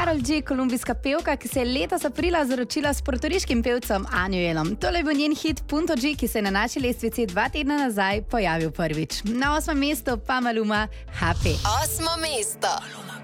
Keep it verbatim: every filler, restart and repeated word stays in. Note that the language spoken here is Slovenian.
Karol G, kolumbijska pevka, ki se je letos aprila zaročila s portoriškim pevcem Anuelom. Tole bo njen hit Punto G, ki se je na naši lestvici dva tedna nazaj pojavil prvič. Na osmem mestu pa Maluma Happy. Osmo mesto.